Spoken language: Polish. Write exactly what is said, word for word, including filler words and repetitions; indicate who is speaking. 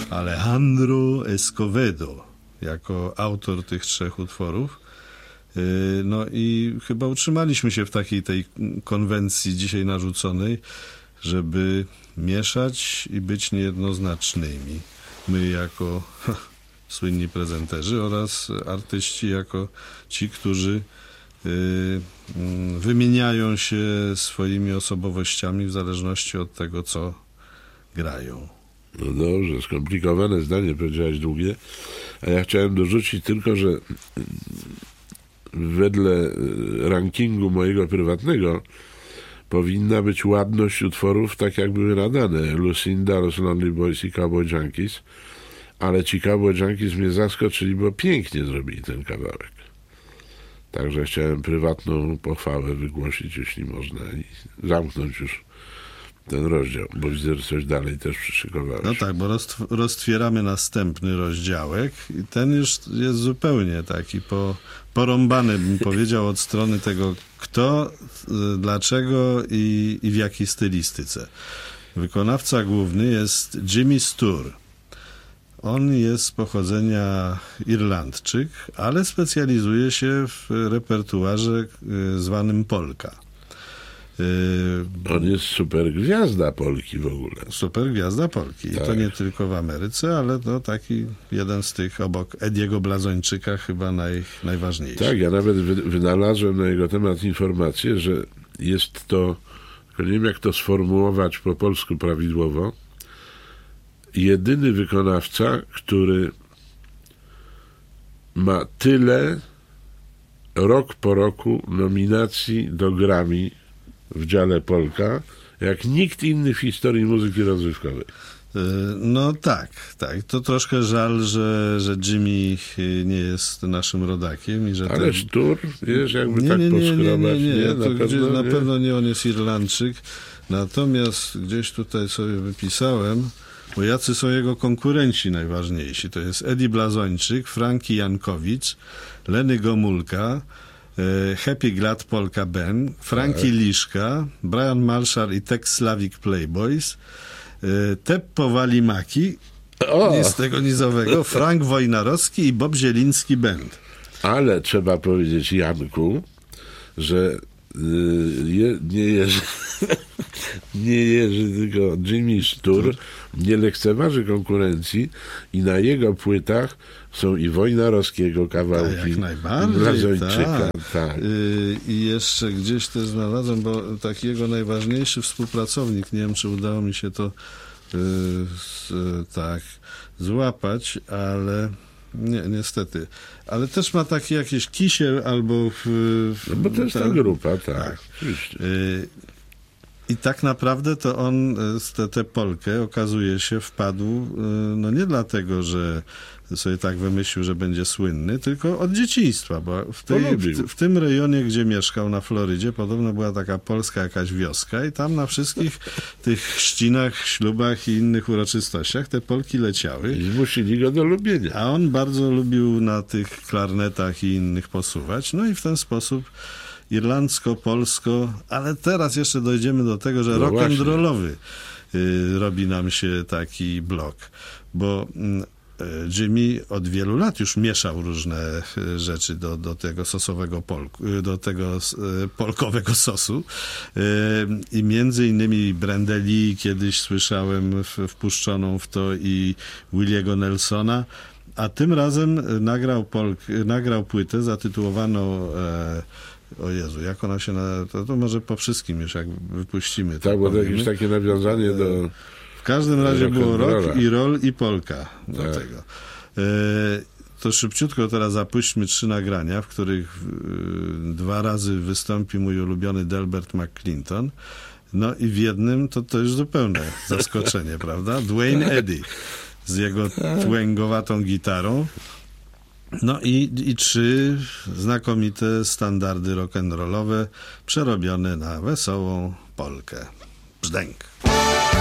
Speaker 1: Alejandro Escovedo jako autor tych trzech utworów. No i chyba utrzymaliśmy się w takiej tej konwencji dzisiaj narzuconej, żeby mieszać i być niejednoznacznymi. My jako ha, słynni prezenterzy oraz artyści jako ci, którzy y, wymieniają się swoimi osobowościami w zależności od tego, co grają.
Speaker 2: No dobrze, skomplikowane zdanie, powiedziałeś długie, a ja chciałem dorzucić tylko, że wedle rankingu mojego prywatnego powinna być ładność utworów tak jak były nadane. Lucinda, Los Lonely Boys i Cowboy Junkies, ale ci Cowboy Junkies mnie zaskoczyli, bo pięknie zrobili ten kawałek. Także chciałem prywatną pochwałę wygłosić, jeśli można, i zamknąć już ten rozdział, bo widzę, że coś dalej też przyszykowałeś.
Speaker 1: No tak, bo roztw- roztwieramy następny rozdziałek i ten już jest zupełnie taki po, porąbany, bym powiedział, od strony tego kto, dlaczego i, i w jakiej stylistyce. Wykonawca główny jest Jimmy Sturr. On jest z pochodzenia Irlandczyk, ale specjalizuje się w repertuarze zwanym polka.
Speaker 2: On jest super gwiazda polki w ogóle.
Speaker 1: Super gwiazda polki.
Speaker 2: Tak.
Speaker 1: I to nie tylko w Ameryce, ale to taki jeden z tych obok Ediego Blazończyka chyba naj, najważniejszy.
Speaker 2: Tak, ja nawet wy, wynalazłem na jego temat informację, że jest to, nie wiem jak to sformułować po polsku prawidłowo, jedyny wykonawca, który ma tyle rok po roku nominacji do Grammy w dziale polka, jak nikt inny w historii muzyki rozrywkowej.
Speaker 1: No tak, tak. To troszkę żal, że, że Jimmy nie jest naszym rodakiem. I że
Speaker 2: Ale
Speaker 1: ten...
Speaker 2: Sturr, wiesz, jakby
Speaker 1: nie,
Speaker 2: tak
Speaker 1: nie, nie,
Speaker 2: poskrobać.
Speaker 1: Nie, nie, nie.
Speaker 2: nie?
Speaker 1: To
Speaker 2: Na,
Speaker 1: gdzieś,
Speaker 2: pewno,
Speaker 1: na
Speaker 2: nie?
Speaker 1: pewno nie, on jest Irlandczyk. Natomiast gdzieś tutaj sobie wypisałem, bo jacy są jego konkurenci najważniejsi. To jest Eddie Blazończyk, Franki Jankowicz, Lenny Gomulka, Happy Glad Polka Ben, Frankie tak. Liszka, Brian Marshall i Tex Slavic Playboys, Teppo Walimaki, z tego nizowego, Frank Wojnarowski i Bob Zieliński Band.
Speaker 2: Ale trzeba powiedzieć Janku, że je, nie Jerzy, nie Jerzy, tylko Jimmy Sturr nie lekceważy konkurencji i na jego płytach są i Wojnarowskiego kawałki,
Speaker 1: tak, jak najbardziej,
Speaker 2: i Blazończyka.
Speaker 1: Tak.
Speaker 2: Tak.
Speaker 1: Yy, I jeszcze gdzieś też znalazłem, bo taki jego najważniejszy współpracownik, nie wiem, czy udało mi się to yy, z, tak złapać, ale nie, niestety. Ale też ma taki jakiś Kisiel albo... W, w,
Speaker 2: no bo to jest ta, ta grupa, tak. tak.
Speaker 1: Yy, I tak naprawdę to on tę te Polkę, okazuje się, wpadł, no nie dlatego, że sobie tak wymyślił, że będzie słynny, tylko od dzieciństwa, bo w, tej, w, w tym rejonie, gdzie mieszkał na Florydzie, podobno była taka polska jakaś wioska i tam na wszystkich tych chrzcinach, ślubach i innych uroczystościach te Polki leciały.
Speaker 2: I zmusili go do lubienia.
Speaker 1: A on bardzo lubił na tych klarnetach i innych posuwać, no i w ten sposób irlandzko-polsko, ale teraz jeszcze dojdziemy do tego, że
Speaker 2: no
Speaker 1: rock'n'rollowy y, robi nam się taki blok, bo y, Jimmy od wielu lat już mieszał różne y, rzeczy do, do tego sosowego polku, y, do tego y, polkowego sosu y, i między innymi Brandę Lee kiedyś słyszałem w, wpuszczoną w to i Williego Nelsona, a tym razem nagrał, polk, nagrał płytę zatytułowaną e, o Jezu, jak ona się... Na, to, to może po wszystkim już jak wypuścimy.
Speaker 2: Tak, bo to jakieś takie nawiązanie do...
Speaker 1: W każdym razie było rock i roll i polka do
Speaker 2: tak.
Speaker 1: tego. E, to szybciutko teraz zapuśćmy trzy nagrania, w których e, dwa razy wystąpi mój ulubiony Delbert McClinton. No i w jednym to, to już zupełne zaskoczenie, prawda? Dwayne Eddy z jego twangowatą gitarą. No i, i trzy znakomite standardy rock'n'rollowe przerobione na wesołą polkę. Brzdęk.